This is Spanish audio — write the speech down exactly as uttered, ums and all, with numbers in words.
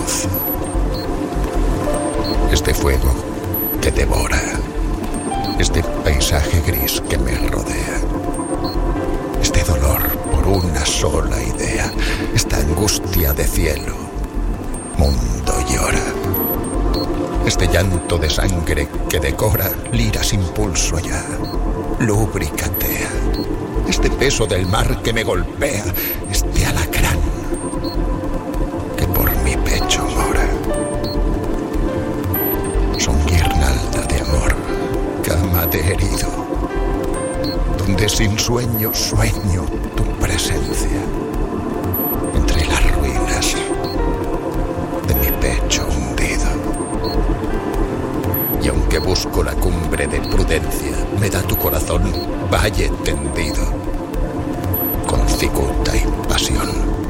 luz. Este fuego que devora, este paisaje gris que me rodea, este dolor por una sola idea, esta angustia de cielo, mundo llora. Este llanto de sangre que decora lira sin pulso ya, lubricatea. Este peso del mar que me golpea, este alacrán que por mi pecho mora. Son guirnalda de amor, cama de herido, donde sin sueño sueño tu presencia, entre las ruinas de mi pecho hundido. Y aunque busco la cumbre de prudencia, me da tu corazón valle tendido, con cicuta y pasión.